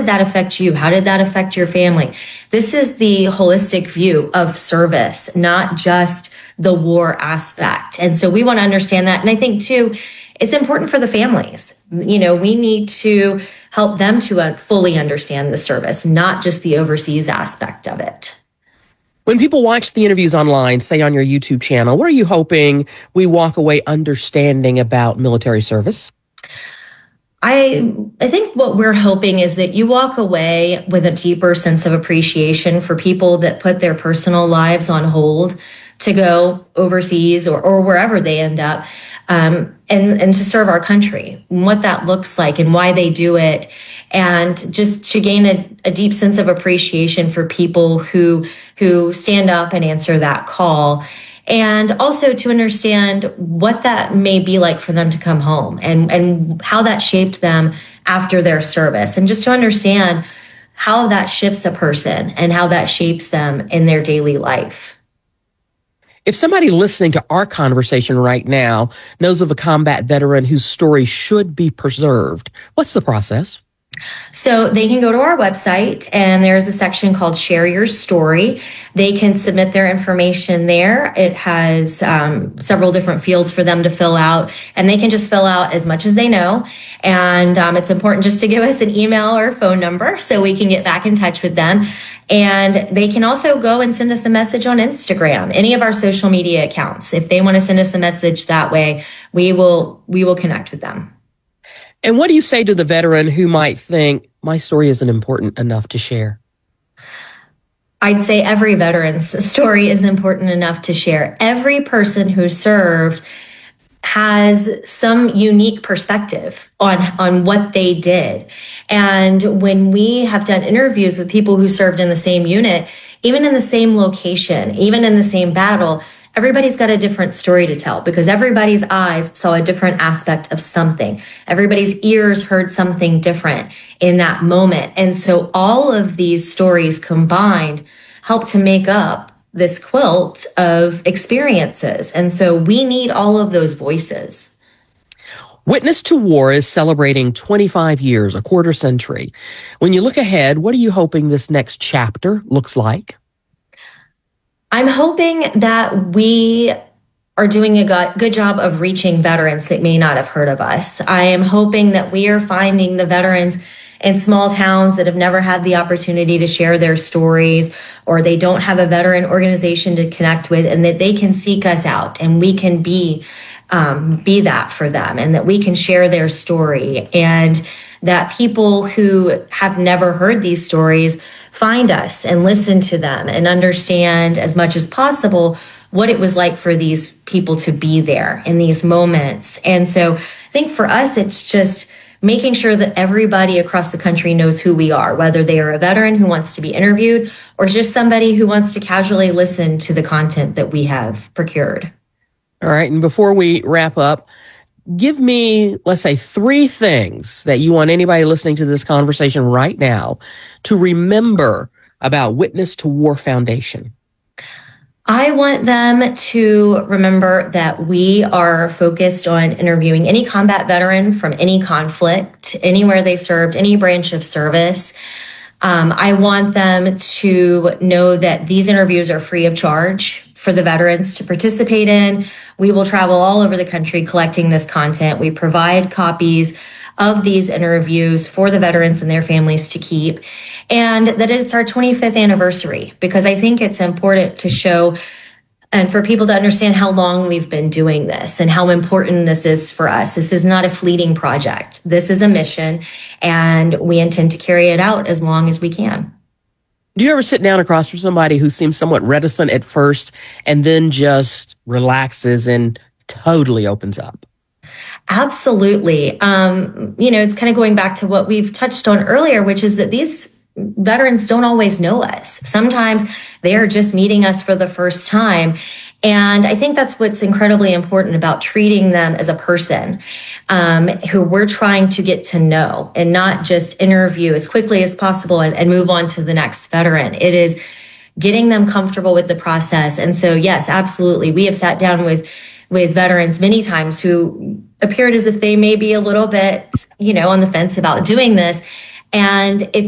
that affect you? How did that affect your family? This is the holistic view of service, not just the war aspect. And so we want to understand that. And I think too, it's important for the families. We need to help them to fully understand the service, not just the overseas aspect of it. When people watch the interviews online, say on your YouTube channel, what are you hoping we walk away understanding about military service? I think what we're hoping is that you walk away with a deeper sense of appreciation for people that put their personal lives on hold to go overseas or wherever they end up, and to serve our country, and what that looks like and why they do it, and just to gain a deep sense of appreciation for people who stand up and answer that call. And also to understand what that may be like for them to come home and how that shaped them after their service. And just to understand how that shifts a person and how that shapes them in their daily life. If somebody listening to our conversation right now knows of a combat veteran whose story should be preserved, what's the process? So they can go to our website, and there's a section called Share Your Story. They can submit their information there. It has several different fields for them to fill out, and they can just fill out as much as they know. And it's important just to give us an email or phone number so we can get back in touch with them. And they can also go and send us a message on Instagram, any of our social media accounts. If they want to send us a message that way, we will connect with them. And what do you say to the veteran who might think, my story isn't important enough to share? I'd say every veteran's story is important enough to share. Every person who served has some unique perspective on what they did. And when we have done interviews with people who served in the same unit, even in the same location, even in the same battle, everybody's got a different story to tell because everybody's eyes saw a different aspect of something. Everybody's ears heard something different in that moment. And so all of these stories combined help to make up this quilt of experiences. And so we need all of those voices. Witness to War is celebrating 25 years, a quarter century. When you look ahead, what are you hoping this next chapter looks like? I'm hoping that we are doing a good job of reaching veterans that may not have heard of us. I am hoping that we are finding the veterans in small towns that have never had the opportunity to share their stories, or they don't have a veteran organization to connect with, and that they can seek us out and we can be that for them, and that we can share their story, and that people who have never heard these stories find us and listen to them and understand as much as possible what it was like for these people to be there in these moments. And so I think for us, it's just making sure that everybody across the country knows who we are, whether they are a veteran who wants to be interviewed or just somebody who wants to casually listen to the content that we have procured. All right. And before we wrap up, give me, let's say, 3 things that you want anybody listening to this conversation right now to remember about Witness to War Foundation. I want them to remember that we are focused on interviewing any combat veteran from any conflict, anywhere they served, any branch of service. I want them to know that these interviews are free of charge for the veterans to participate in. We will travel all over the country collecting this content. We provide copies of these interviews for the veterans and their families to keep, and that it's our 25th anniversary, because I think it's important to show and for people to understand how long we've been doing this and how important this is for us. This is not a fleeting project. This is a mission, and we intend to carry it out as long as we can. Do you ever sit down across from somebody who seems somewhat reticent at first and then just relaxes and totally opens up? Absolutely. It's kind of going back to what we've touched on earlier, which is that these veterans don't always know us. Sometimes they are just meeting us for the first time. And I think that's what's incredibly important about treating them as a person who we're trying to get to know and not just interview as quickly as possible and move on to the next veteran. It is getting them comfortable with the process. And so, yes, absolutely. We have sat down with veterans many times who appeared as if they may be a little bit, on the fence about doing this. And it's